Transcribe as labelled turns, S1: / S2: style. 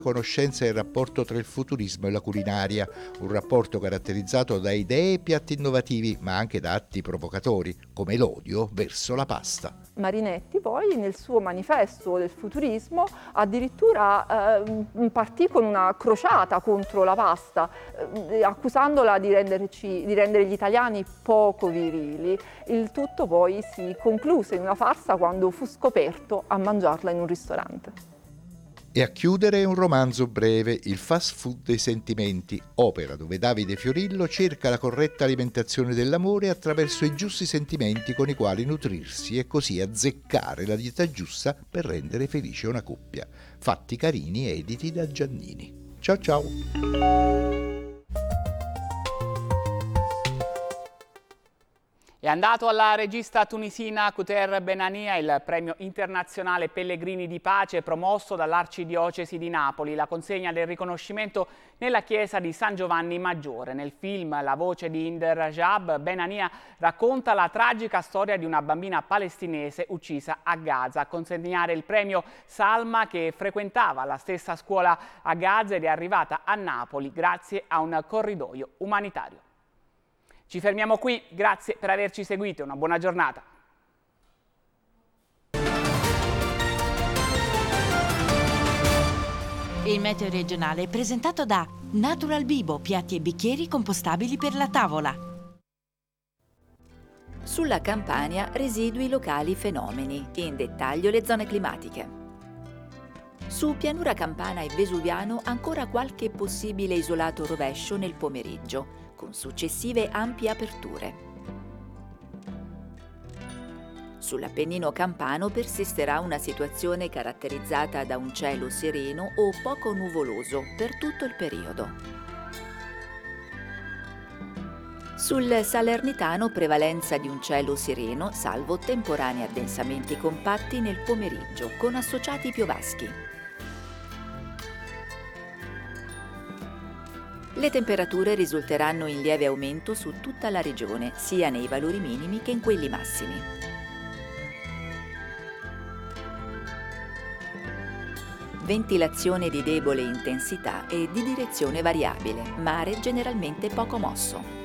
S1: Conoscenza del rapporto tra il futurismo e la culinaria, un rapporto caratterizzato da idee e piatti innovativi, ma anche da atti provocatori, come l'odio verso la pasta.
S2: Marinetti poi nel suo manifesto del futurismo addirittura partì con una crociata contro la pasta, accusandola di rendere gli italiani poco virili. Il tutto poi si concluse in una farsa quando fu scoperto a mangiarla in un ristorante.
S1: E a chiudere un romanzo breve, Il fast food dei sentimenti, opera dove Davide Fiorillo cerca la corretta alimentazione dell'amore attraverso i giusti sentimenti con i quali nutrirsi e così azzeccare la dieta giusta per rendere felice una coppia. Fatti carini editi da Giannini. Ciao ciao!
S3: È andato alla regista tunisina Kouter Benania il premio internazionale Pellegrini di Pace promosso dall'Arcidiocesi di Napoli, la consegna del riconoscimento nella chiesa di San Giovanni Maggiore. Nel film La voce di Inder Rajab, Benania racconta la tragica storia di una bambina palestinese uccisa a Gaza. A consegnare il premio Salma, che frequentava la stessa scuola a Gaza ed è arrivata a Napoli grazie a un corridoio umanitario. Ci fermiamo qui, grazie per averci seguito, una buona giornata.
S4: Il meteo regionale è presentato da Natural Bibo, piatti e bicchieri compostabili per la tavola.
S5: Sulla Campania, residui locali fenomeni, in dettaglio le zone climatiche. Su Pianura Campana e Vesuviano ancora qualche possibile isolato rovescio nel pomeriggio, con successive ampie aperture. Sull'Appennino campano persisterà una situazione caratterizzata da un cielo sereno o poco nuvoloso per tutto il periodo. Sul Salernitano prevalenza di un cielo sereno, salvo temporanei addensamenti compatti nel pomeriggio, con associati piovaschi. Le temperature risulteranno in lieve aumento su tutta la regione, sia nei valori minimi che in quelli massimi. Ventilazione di debole intensità e di direzione variabile, mare generalmente poco mosso.